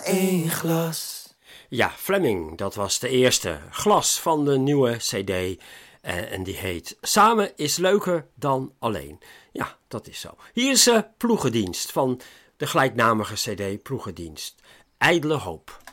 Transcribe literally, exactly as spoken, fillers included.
Eén glas. Ja, Fleming, dat was de eerste glas van de nieuwe cd. Uh, en die heet Samen is leuker dan alleen. Ja, dat is zo. Hier is uh, Ploegendienst van de gelijknamige cd Ploegendienst. Ijdele hoop.